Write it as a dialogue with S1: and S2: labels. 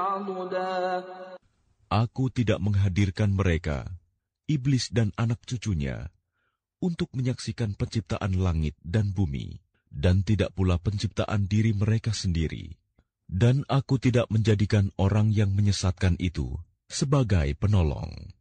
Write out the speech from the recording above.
S1: Aku tidak menghadirkan mereka, iblis dan anak cucunya, untuk menyaksikan penciptaan langit dan bumi, dan tidak pula penciptaan diri mereka sendiri. Dan aku tidak menjadikan orang yang menyesatkan itu sebagai penolong.